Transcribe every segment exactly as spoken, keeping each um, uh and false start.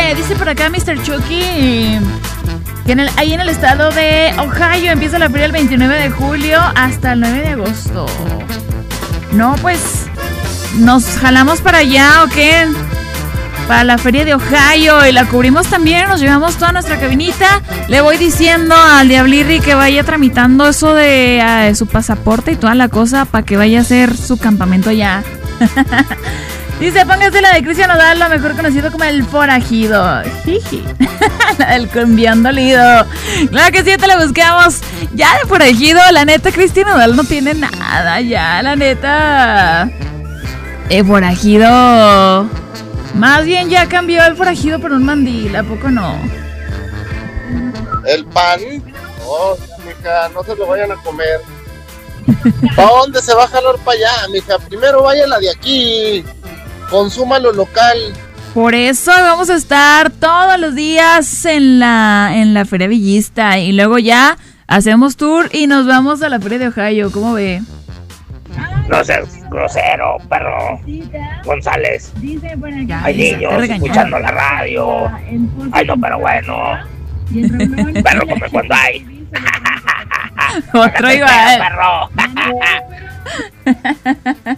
Dice, dice por acá mister Chucky que en el, ahí en el estado de Ohio empieza la feria el veintinueve de julio hasta el nueve de agosto. No, pues, ¿nos jalamos para allá o qué? Para la feria de Ohio y la cubrimos también, nos llevamos toda nuestra cabinita. Le voy diciendo al Diablirri que vaya tramitando eso de uh, su pasaporte y toda la cosa para que vaya a hacer su campamento allá. Dice, póngase la de Cristian Nodal, lo mejor conocido como el forajido. Jiji. La del cumbión dolido. Claro que sí, te la buscamos. Ya de forajido, la neta, Cristian Nodal no tiene nada ya, la neta. El forajido... Más bien ya cambió el forajido por un mandil, ¿a poco no? El pan, oh, mija, no se lo vayan a comer. ¿Para dónde se va a jalar para allá, mija? Primero vaya la de aquí, consuma lo local. Por eso vamos a estar todos los días en la, en la Feria Villista y luego ya hacemos tour y nos vamos a la Feria de Ohio, ¿cómo ve? No seas grosero, perro González. Hay niños escuchando la radio. Ay, no, pero bueno. Perro come cuando hay. Otro igual. Perro.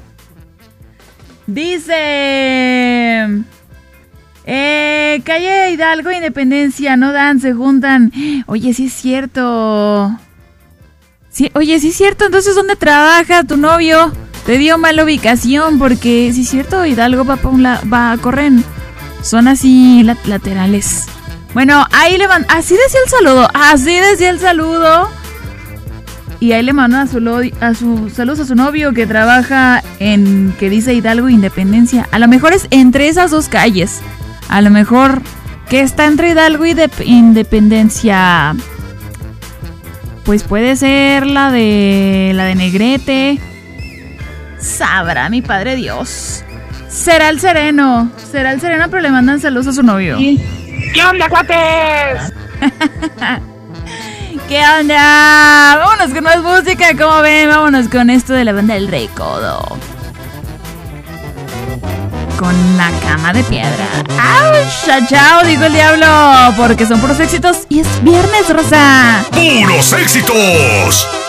Dice... Eh, calle Hidalgo, Independencia, no dan, se juntan. Oye, sí es cierto. Sí, oye, sí es cierto, entonces ¿dónde trabaja tu novio? Te dio mala ubicación porque sí es cierto, Hidalgo va, pa la, va a correr. Son así lat laterales. Bueno, ahí le van, así decía el saludo, así decía el saludo. Y ahí le mandan a su, a su saludos a su novio que trabaja en, que dice Hidalgo Independencia. A lo mejor es entre esas dos calles. A lo mejor que está entre Hidalgo y de Independencia. Pues puede ser la de la de Negrete. Sabrá mi padre Dios. Será el Sereno. Será el Sereno, pero le mandan saludos a su novio. ¿Qué onda, cuates? ¿Qué onda? Vámonos con más música, ¿cómo ven? Vámonos con esto de la banda del Recodo. Con la cama de piedra. ¡Auch! ¡Chao, chao! Digo el diablo. Porque son puros éxitos y es viernes, Rosa. ¡Puros éxitos!